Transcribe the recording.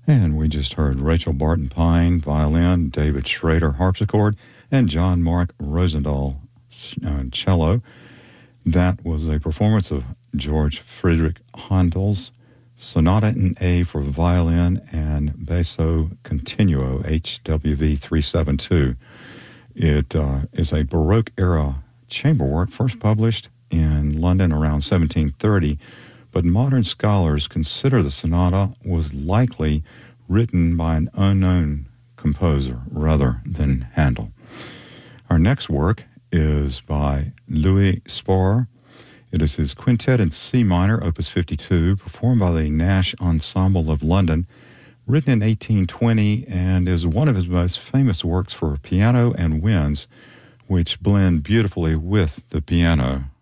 And we just heard Rachel Barton Pine, violin, David Schrader, harpsichord, and John Mark Rosendahl, cello. That was a performance of George Friedrich Handel's Sonata in A for violin and basso continuo, HWV 372. It is a Baroque-era chamber work, first published in London around 1730, but modern scholars consider the sonata was likely written by an unknown composer rather than Handel. Our next work is by Louis Spohr. It is his Quintet in C minor, Opus 52, performed by the Nash Ensemble of London, written in 1820, and is one of his most famous works for piano and winds, which blend beautifully with the piano.